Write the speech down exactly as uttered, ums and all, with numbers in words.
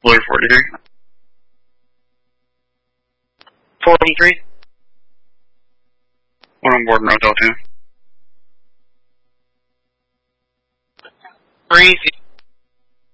Blue forty-three. forty-three. One on board Motel two. three